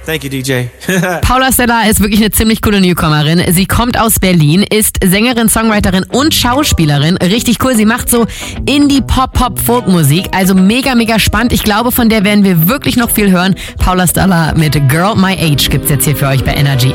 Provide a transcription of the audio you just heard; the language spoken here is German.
Thank you, DJ. Paula Stella ist wirklich eine ziemlich coole Newcomerin. Sie kommt aus Berlin, ist Sängerin, Songwriterin und Schauspielerin. Richtig cool. Sie macht so Indie-Pop-Pop-Folk-Musik. Also mega, mega spannend. Ich glaube, von der werden wir wirklich noch viel hören. Paula Stella mit Girl My Age gibt's jetzt hier für euch bei Energy.